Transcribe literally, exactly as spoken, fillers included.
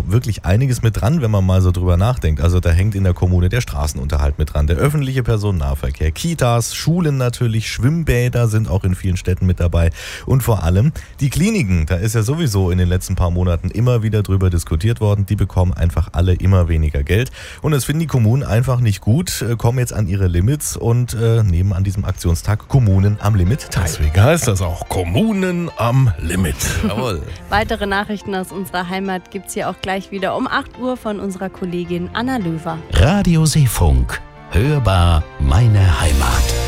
wirklich einiges mit dran, wenn man mal so drüber nachdenkt. Also da hängt in der Kommune der Straßenunterhalt mit dran, der öffentliche Personennahverkehr, Kitas, Schulen natürlich, Schwimmbäder sind auch in vielen Städten mit dabei und vor allem die Kliniken. Da ist ja sowieso in den letzten paar Monaten immer wieder drüber diskutiert worden. Die bekommen einfach alle immer weniger Geld und das finden die Kommunen einfach nicht gut, kommen jetzt an ihre Limits und äh, nehmen an diesem Aktionstag Kommunen am Limit teil. Deswegen heißt das auch Kommunen am Limit. Jawohl. Weitere Nachrichten aus unserer Heimat gibt's hier auch gleich wieder um acht Uhr von unserer Kollegin Anna Löwer. Radio Seefunk. Hörbar meine Heimat.